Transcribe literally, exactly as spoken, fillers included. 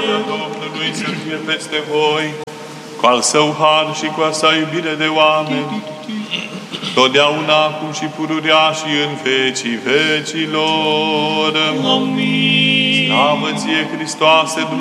Bunătatea Domnului să fie peste voi, cu al său har și cu a sa iubire de oameni, totdeauna, acum și pururea și în vecii vecilor. Amin. Slavă ție, Hristoase,